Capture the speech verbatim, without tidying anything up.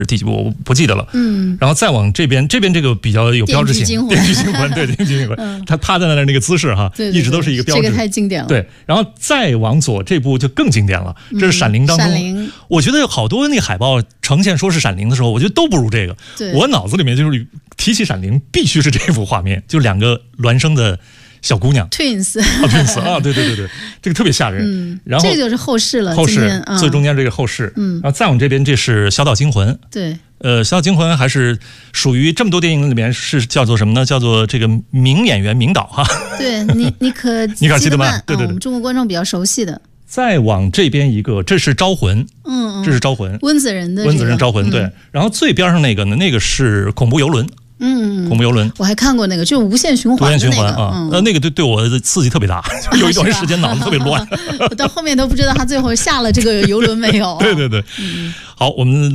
第几部我不记得了， 嗯， 然后再往这边，这边这个比较有标志性，电锯惊魂，对，电锯惊魂，嗯、他趴在那儿那个姿势哈， 对对对， 一直都是一个标志， 这个太经典了。 对，然后再往左这部就更经典了，这是《闪灵》当中， 闪灵， 我觉得有好多那个海报呈现说是《闪灵》的时候，我觉得都不如这个。我脑子里面就是提起《闪灵》，必须是这幅画面，就两个孪生的小姑娘 ，twins， 啊 ，twins 啊，对对对对，这个特别吓人。 嗯， 然后这个就是后世了， 后世、 嗯、 最中间这个后世， 嗯， 然后再往这边这是《小岛惊魂》， 对。 呃，《小岛惊魂》还是属于这么多电影里面是叫做什么呢？叫做这个名演员名导哈。 对你，你可你可记得吗？对对对、 嗯，我们中国观众比较熟悉的。 再往这边一个，这是《招魂》， 嗯， 这是《招魂》， 温子仁的、这个。 温子仁《招魂》对、嗯，然后最边上那个呢，那个是《恐怖游轮》。 嗯， 恐怖游轮， 我还看过那个，就是无限循环、那个。 无限循环啊，嗯、呃，那个对对我的刺激特别大，就有一段时间脑子特别乱， 我到后面都不知道他最后下了这个游轮没有。 对对对， 嗯、 好，我们。